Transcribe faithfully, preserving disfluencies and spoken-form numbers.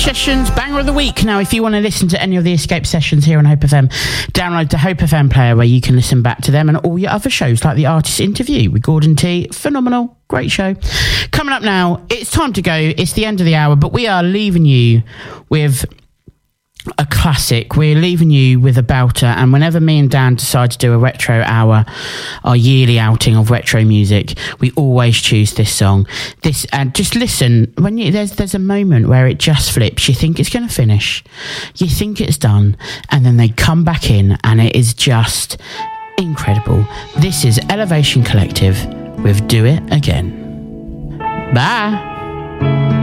Sessions, banger of the week. Now, if you want to listen to any of the Escape Sessions here on Hope F M, download the Hope F M player where you can listen back to them and all your other shows like the Artist Interview with Gordon T. Phenomenal. Great show. Coming up now, it's time to go. It's the end of the hour, but we are leaving you with a classic. We're leaving you with a belter, and whenever me and Dan decide to do a retro hour, our yearly outing of retro music, we always choose this song. This, and just listen, when you, there's there's a moment where it just flips. You think it's going to finish, you think it's done, and then they come back in, and it is just incredible. This is Elevation Collective with Do It Again. Bye.